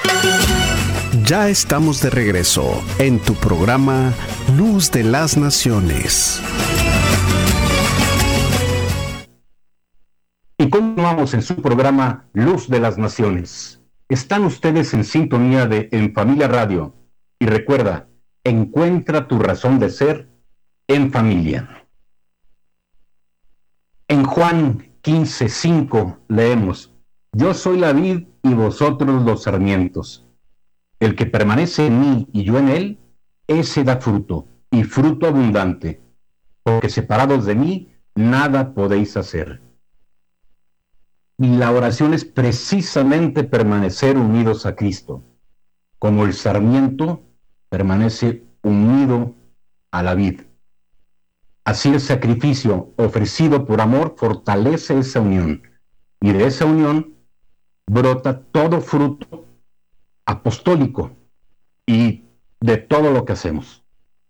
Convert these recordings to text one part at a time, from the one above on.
Ya estamos de regreso en tu programa Luz de las Naciones. Y continuamos en su programa Luz de las Naciones. Están ustedes en sintonía de En Familia Radio. Y recuerda, encuentra tu razón de ser en familia. En Juan 15:5 leemos: Yo soy la vid y vosotros los sarmientos. El que permanece en mí y yo en él, ese da fruto, y fruto abundante, porque separados de mí, nada podéis hacer. Y la oración es precisamente permanecer unidos a Cristo, como el sarmiento permanece unido a la vid. Así el sacrificio ofrecido por amor fortalece esa unión, y de esa unión brota todo fruto apostólico y de todo lo que hacemos.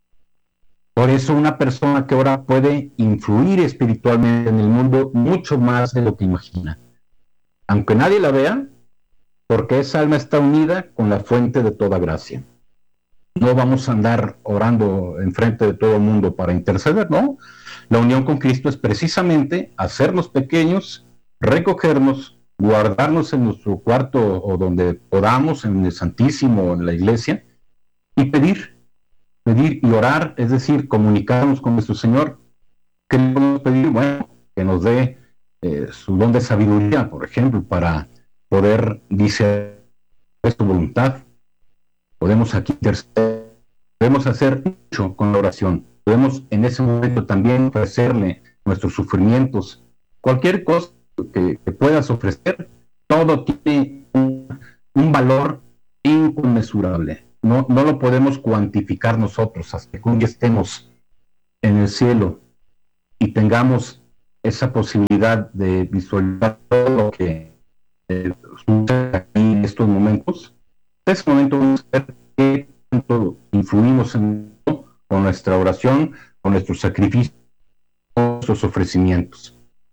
Por eso una persona que ora puede influir espiritualmente en el mundo mucho más de lo que imagina, aunque nadie la vea, porque esa alma está unida con la fuente de toda gracia. No vamos a andar orando enfrente de todo el mundo para interceder, ¿no? La unión con Cristo es precisamente hacernos pequeños, recogernos, guardarnos en nuestro cuarto o donde podamos, en el Santísimo, en la iglesia, y pedir y orar, es decir, comunicarnos con nuestro Señor. ¿Qué le podemos pedir? Bueno, que nos dé su don de sabiduría, por ejemplo, para poder discernir su voluntad. Podemos aquí interceder, podemos hacer mucho con la oración. Podemos en ese momento también ofrecerle nuestros sufrimientos, cualquier cosa que puedas ofrecer. Todo tiene un valor inconmensurable. No lo podemos cuantificar nosotros hasta que un día estemos en el cielo y tengamos esa posibilidad de visualizar todo lo que sucede aquí en estos momentos. En ese momento vamos a ver qué tanto influimos en esto, con nuestra oración, con nuestros sacrificios, con nuestros ofrecimientos.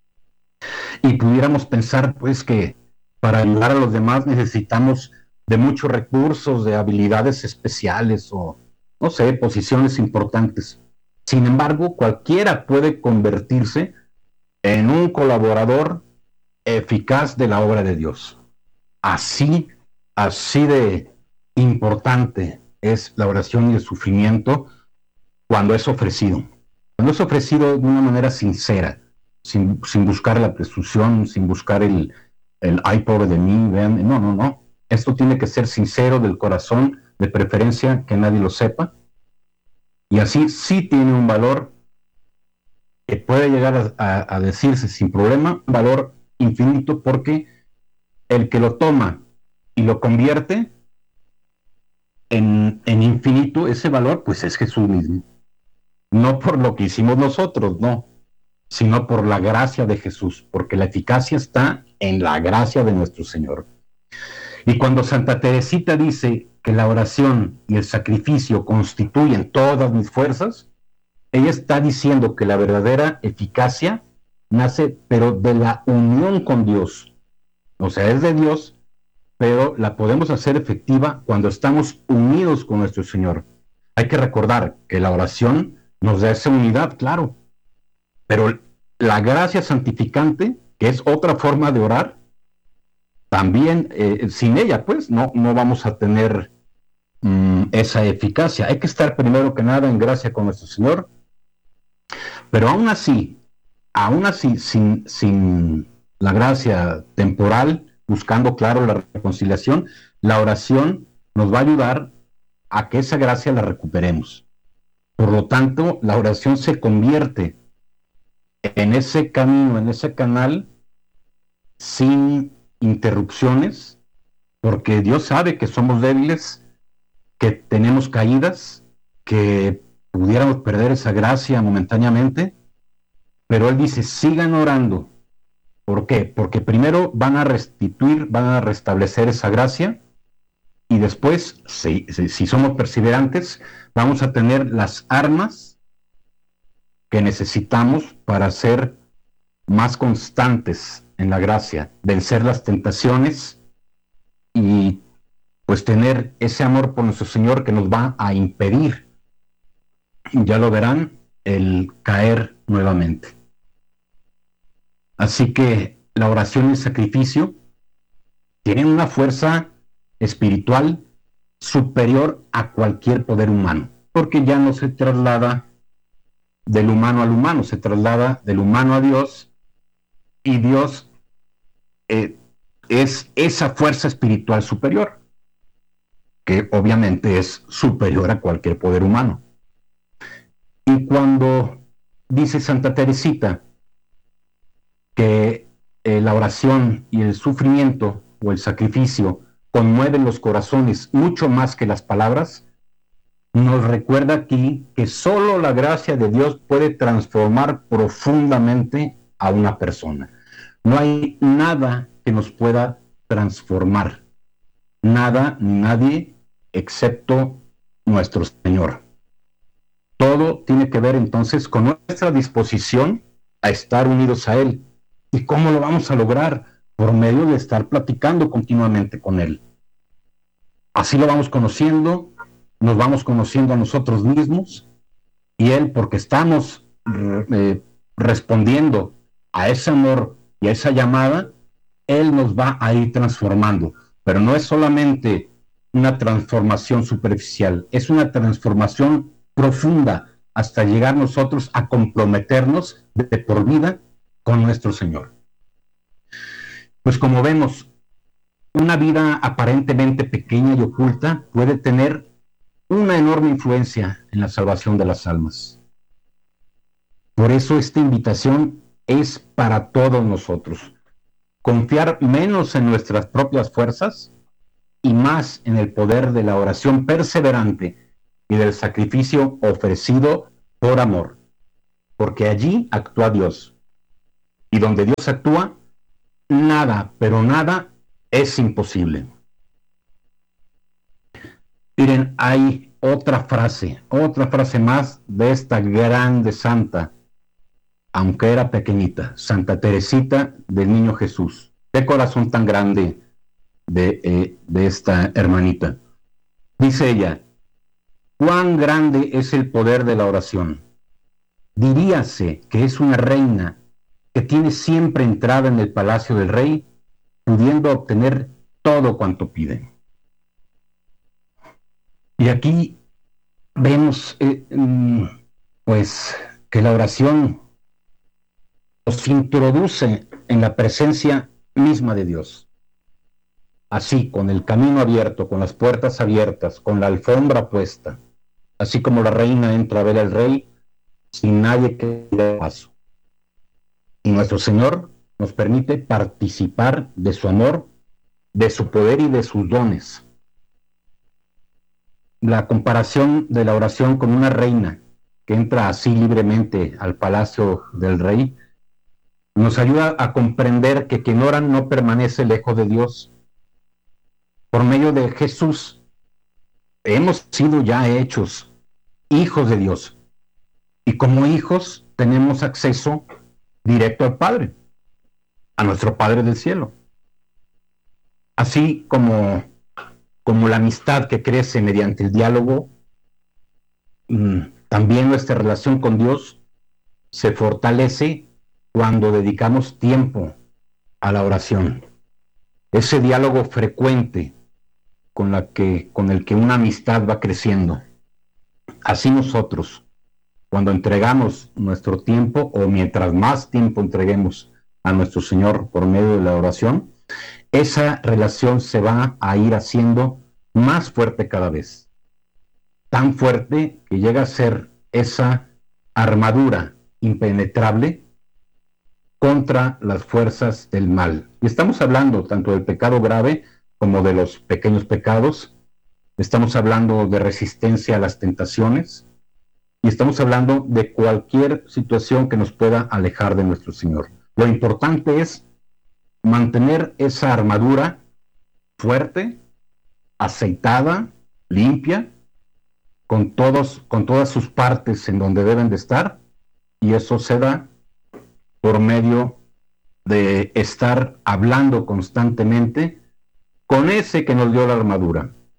Y pudiéramos pensar, pues, que para ayudar a los demás necesitamos de muchos recursos, de habilidades especiales o, no sé, posiciones importantes. Sin embargo, cualquiera puede convertirse en un colaborador eficaz de la obra de Dios. Así de importante es la oración y el sufrimiento cuando es ofrecido. Cuando es ofrecido de una manera sincera, sin buscar la presunción, sin buscar el ay, pobre de mí, vean. No. Esto tiene que ser sincero, del corazón, de preferencia que nadie lo sepa. Y así sí tiene un valor que puede llegar a decirse sin problema, un valor infinito, porque el que lo toma y lo convierte en infinito, ese valor, pues es Jesús mismo. No por lo que hicimos nosotros, no, sino por la gracia de Jesús, porque la eficacia está en la gracia de nuestro Señor. Y cuando Santa Teresita dice que la oración y el sacrificio constituyen todas mis fuerzas, ella está diciendo que la verdadera eficacia nace, pero de la unión con Dios. O sea, es de Dios, pero la podemos hacer efectiva cuando estamos unidos con nuestro Señor. Hay que recordar que la oración nos da esa unidad, claro, pero la gracia santificante, que es otra forma de orar, también sin ella, pues, no vamos a tener esa eficacia. Hay que estar primero que nada en gracia con nuestro Señor, pero aún así, sin la gracia temporal, buscando, claro, la reconciliación, la oración nos va a ayudar a que esa gracia la recuperemos. Por lo tanto, la oración se convierte en ese camino, en ese canal, sin interrupciones, porque Dios sabe que somos débiles, que tenemos caídas, que pudiéramos perder esa gracia momentáneamente, pero Él dice, sigan orando. ¿Por qué? Porque primero van a restituir, van a restablecer esa gracia, y después, si somos perseverantes, vamos a tener las armas que necesitamos para ser más constantes en la gracia, vencer las tentaciones y pues tener ese amor por nuestro Señor que nos va a impedir, ya lo verán, el caer nuevamente. Así que la oración y el sacrificio tienen una fuerza espiritual superior a cualquier poder humano, porque ya no se traslada del humano al humano, se traslada del humano a Dios, y Dios es esa fuerza espiritual superior, que obviamente es superior a cualquier poder humano. Y cuando dice Santa Teresita que la oración y el sufrimiento o el sacrificio conmueven los corazones mucho más que las palabras, nos recuerda aquí que solo la gracia de Dios puede transformar profundamente a una persona. No hay nada que nos pueda transformar, nada ni nadie excepto nuestro Señor. Todo tiene que ver entonces con nuestra disposición a estar unidos a Él. ¿Y cómo lo vamos a lograr? Por medio de estar platicando continuamente con Él. Así lo vamos conociendo, nos vamos conociendo a nosotros mismos, y Él, porque estamos respondiendo a ese amor y a esa llamada, Él nos va a ir transformando. Pero no es solamente una transformación superficial, es una transformación profunda hasta llegar nosotros a comprometernos de por vida con nuestro Señor. Pues como vemos, una vida aparentemente pequeña y oculta puede tener una enorme influencia en la salvación de las almas. Por eso esta invitación es para todos nosotros. Confiar menos en nuestras propias fuerzas y más en el poder de la oración perseverante y del sacrificio ofrecido por amor, porque allí actúa Dios. Y donde Dios actúa, nada, pero nada es imposible. Miren, hay otra frase más de esta grande santa, aunque era pequeñita, Santa Teresita del Niño Jesús. Qué corazón tan grande de esta hermanita. Dice ella: cuán grande es el poder de la oración. Diríase que es una reina que tiene siempre entrada en el palacio del rey, pudiendo obtener todo cuanto pide. Y aquí vemos pues que la oración nos introduce en la presencia misma de Dios. Así, con el camino abierto, con las puertas abiertas, con la alfombra puesta, así como la reina entra a ver al rey, sin nadie que le dé paso. Y nuestro Señor nos permite participar de su amor, de su poder y de sus dones. La comparación de la oración con una reina que entra así libremente al palacio del rey nos ayuda a comprender que quien ora no permanece lejos de Dios. Por medio de Jesús hemos sido ya hechos hijos de Dios, y como hijos tenemos acceso directo al Padre, a nuestro Padre del cielo. Así como la amistad que crece mediante el diálogo, también nuestra relación con Dios se fortalece cuando dedicamos tiempo a la oración. Ese diálogo frecuente con el que una amistad va creciendo. Así nosotros, cuando entregamos nuestro tiempo, o mientras más tiempo entreguemos a nuestro Señor por medio de la oración, esa relación se va a ir haciendo más fuerte cada vez. Tan fuerte que llega a ser esa armadura impenetrable contra las fuerzas del mal. Y estamos hablando tanto del pecado grave como de los pequeños pecados. Estamos hablando de resistencia a las tentaciones. Y estamos hablando de cualquier situación que nos pueda alejar de nuestro Señor. Lo importante es mantener esa armadura fuerte, aceitada, limpia, con todas sus partes en donde deben de estar, y eso se da por medio de estar hablando constantemente con ese que nos dio la armadura,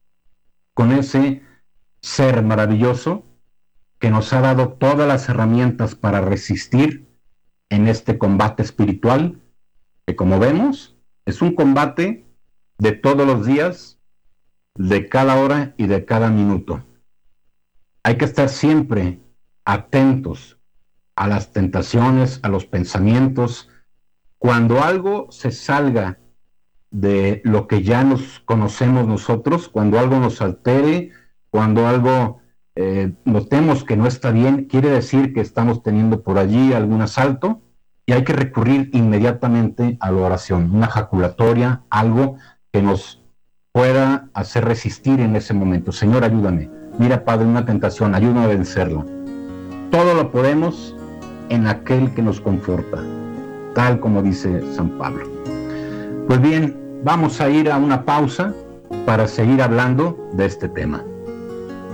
con ese ser maravilloso que nos ha dado todas las herramientas para resistir en este combate espiritual, que como vemos es un combate de todos los días, de cada hora y de cada minuto. Hay que estar siempre atentos a las tentaciones, a los pensamientos. Cuando algo se salga de lo que ya nos conocemos nosotros, cuando algo nos altere, cuando algo notemos que no está bien, quiere decir que estamos teniendo por allí algún asalto y hay que recurrir inmediatamente a la oración, una ejaculatoria, algo que nos pueda hacer resistir en ese momento. Señor, ayúdame. Mira, Padre, una tentación, ayúdame a vencerla. Todo lo podemos en aquel que nos conforta, tal como dice San Pablo. Pues bien, vamos a ir a una pausa para seguir hablando de este tema.